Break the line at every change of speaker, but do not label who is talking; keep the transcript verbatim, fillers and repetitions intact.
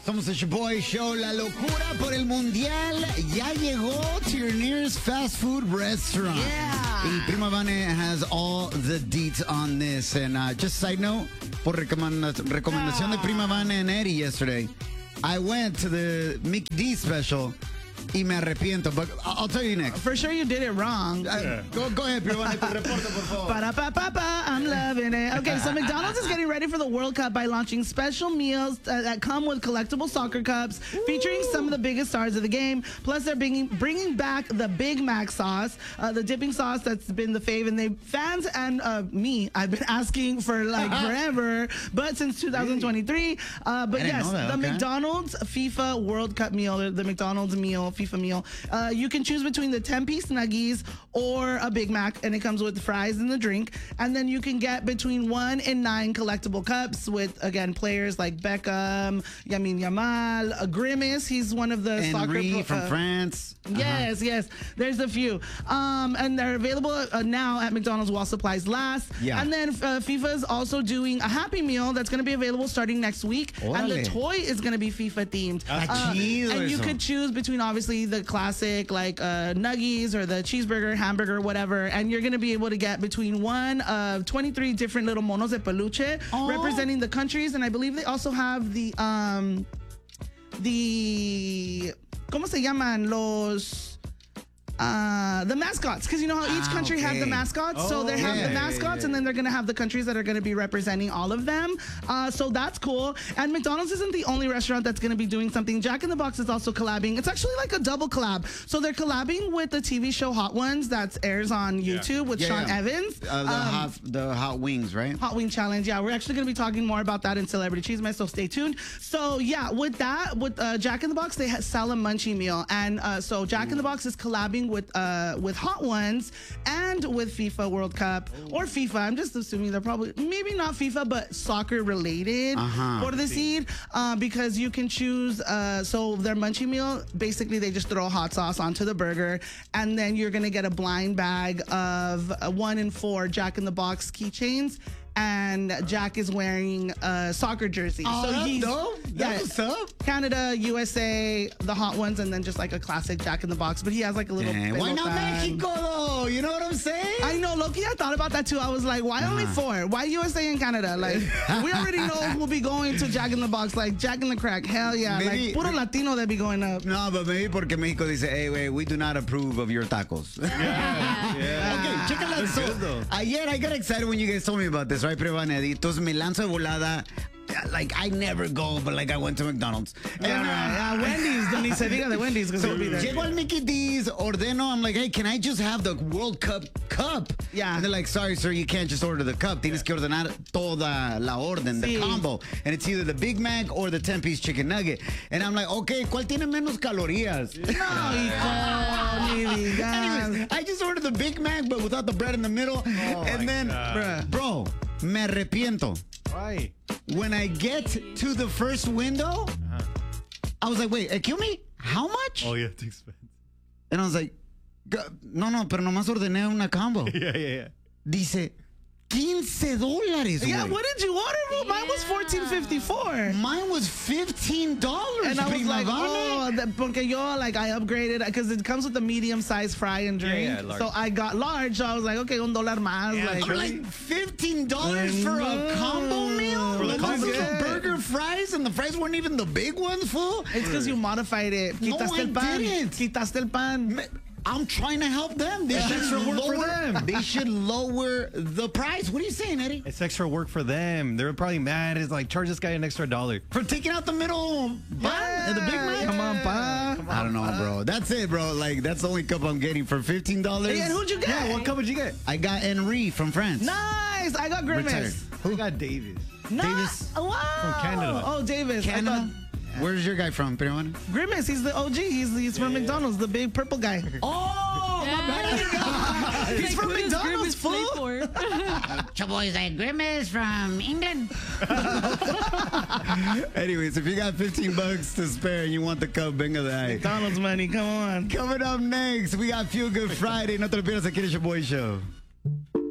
Somos el Boy Show. La locura por el mundial ya llegó to your nearest fast food restaurant.
Yeah.
Y Prima Vane has all the deets on this. And uh, just side note, por recomenda recomendación de Prima Vane and Eddie yesterday, I went to the Mickey D special. Y me arrepiento, but I'll tell you next.
For sure you did it wrong.
Uh, go, go ahead, Prima Vane, tu reporte, por favor.
Pa-da-pa-pa-pa, I'm loving it. Okay, so McDonald's is getting ready for the World Cup by launching special meals uh, that come with collectible soccer cups, Ooh. featuring some of the biggest stars of the game. Plus, they're bringing, bringing back the Big Mac sauce, uh, the dipping sauce that's been the fave. And they fans and uh, me, I've been asking for like forever, but since two thousand twenty-three. Uh, but yes,
that,
the
okay.
McDonald's FIFA World Cup meal, the McDonald's meal, FIFA meal. Uh, you can choose between the ten-piece nuggies or a Big Mac, and it comes with fries and the drink. And then you can get between one and nine collectible cups with, again, players like Beckham, Yamin Yamal, uh, Grimace. He's one of the
Henry
soccer pro-
from
uh,
France.
Yes, uh-huh. yes. There's a few. Um, and they're available uh, now at McDonald's while supplies last.
Yeah.
And then uh, FIFA is also doing a Happy Meal that's going to be available starting next week.
Órale.
And the toy is going to be FIFA themed.
Ah,
uh,
chido
and you
eso.
could choose between obviously the classic like uh, nuggies or the cheeseburger, hamburger, whatever. And you're going to be able to get between one of twenty-three different little monos de peluche
oh.
representing the countries. And I believe they also have the, um, the, ¿cómo se llaman? Los... Uh, the mascots, because you know how each
ah,
country
okay.
has the mascots. Oh, so they have
yeah,
the mascots,
yeah, yeah.
and then they're going to have the countries that are going to be representing all of them. Uh, so that's cool. And McDonald's isn't the only restaurant that's going to be doing something. Jack in the Box is also collabing. It's actually like a double collab. So they're collabing with the T V show Hot Ones that airs on YouTube yeah. with
yeah,
Sean
yeah.
Evans.
Uh, the,
um,
hot, the hot wings, right?
Hot Wing Challenge. Yeah, we're actually going to be talking more about that in Celebrity Cheese Mess, so stay tuned. So yeah, with that, with uh, Jack in the Box, they ha- sell a munchie meal. And uh, so Jack Ooh. in the Box is collabing with uh, with Hot Ones and with FIFA World Cup or FIFA. I'm just assuming they're probably maybe not FIFA, but soccer related
uh-huh.
for the seed uh, because you can choose. Uh, so their munchie meal, basically they just throw hot sauce onto the burger, and then you're gonna get a blind bag of uh, one in four Jack in the Box keychains. And Jack is wearing a soccer jersey.
Oh,
so
that's
he's
dope.
yeah,
That's what's up.
Canada, U S A, the Hot Ones, and then just like a classic Jack in the Box. But he has like a little.
Dang, why not
fan.
Mexico though? You know what I'm saying?
I know, Loki. I thought about that too. I was like, why only
Uh-huh.
four? Why U S A and Canada? Like, we already know who'll be going to Jack in the Box. Like Jack in the Crack. Hell yeah.
Maybe,
like puro Latino that be going up.
No, but maybe porque Mexico dice, hey, wait, we do not approve of your tacos. Yeah,
yeah.
Okay, check it out. So, ayer I got excited when you guys told me about this, right, Prima Vane? Entonces me lanzo de volada. Like, I never go, but like I went to McDonald's. And,
Yeah, uh, Wendy's. Ni se diga de Wendy's because
so
we'll be there.
llego al Mickey D's, ordeno. I'm like, hey, can I just have the World Cup cup?
Yeah.
And they're like, sorry, sir, you can't just order the cup. Tienes que ordenar toda la orden, the
Sí.
combo. And it's either the Big Mac or the ten-piece chicken nugget. And I'm like, okay, ¿cuál tiene menos calorías?
No, hijo, ni digas.
Anyways, I just ordered the Big Mac, but without the bread in the middle.
Oh
and then,
God.
bro, me arrepiento.
Why?
When I get to the first window, uh-huh. I was like, wait, excuse me? How much?
Oh, yeah, it's expensive.
And I was like, no, no, pero nomás ordené una combo.
yeah, yeah, yeah.
Dice, quince dólares,
Yeah,
güey.
what did you order, bro? Mine was fourteen fifty-four.
Mine was fifteen dollars.
And I was
Prima
like,
Vane.
oh, that, porque yo, like, I upgraded because it comes with a medium-sized fry and drink.
Yeah, yeah, large.
So I got large. So I was like, okay, un dólar más.
Yeah,
like,
For like fifteen dollars
I
for
know.
a combo meal?
For the
With
combo,
those
yeah.
burger fries, and the fries weren't even the big ones, fool?
It's because you modified it.
No,
Quitaste
I
el pan.
didn't.
Quitaste el pan.
I'm trying to help them. They should
extra work
lower
for them.
They should lower the price. What are you saying, Eddie?
It's extra work for them. They're probably mad. It's like, charge this guy an extra dollar.
For taking out the middle bun
Yeah.
and the Big Mac?
Come on, pa. Come on,
I don't know, bro. That's it, bro. Like, that's the only cup I'm getting for fifteen dollars.
Hey, and who'd you get?
Yeah, what cup did you get?
I got Henry from France.
Nice. I got
Retired.
Grimace.
Who got Davis?
Nice.
Davis.
Wow.
From Canada.
Oh, Davis. I
Canada?
thought-
Where's your guy from, Prima Vane?
Grimace, he's the O G. He's, he's from McDonald's, the big purple guy.
Oh, my bad.
He's from McDonald's, fool.
Chaboy's like Grimace from England.
Anyways, if you got fifteen bucks to spare and you want the cup, venga de ahí.
McDonald's money, come on.
Coming up next, we got Feel Good Friday. No te lo pierdas aquí en el Boy Show.